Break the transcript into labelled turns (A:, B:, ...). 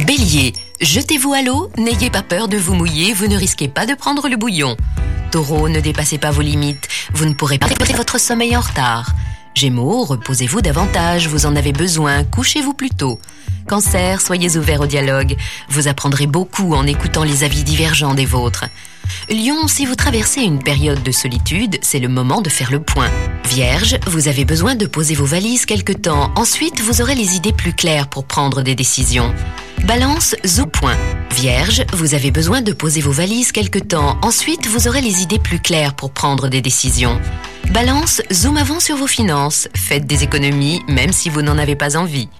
A: Bélier, jetez-vous à l'eau, n'ayez pas peur de vous mouiller, vous ne risquez pas de prendre le bouillon. Taureau, ne dépassez pas vos limites, vous ne pourrez pas récupérer votre sommeil en retard. Gémeaux, reposez-vous davantage, vous en avez besoin, couchez-vous plus tôt. Cancer, soyez ouvert au dialogue, vous apprendrez beaucoup en écoutant les avis divergents des vôtres. Lion, si vous traversez une période de solitude, c'est le moment de faire le point. Vierge, vous avez besoin de poser vos valises quelque temps, ensuite vous aurez les idées plus claires pour prendre des décisions. Balance, zoom point. Vierge, vous avez besoin de poser vos valises quelque temps, ensuite vous aurez les idées plus claires pour prendre des décisions. Balance, zoom avant sur vos finances, faites des économies même si vous n'en avez pas envie.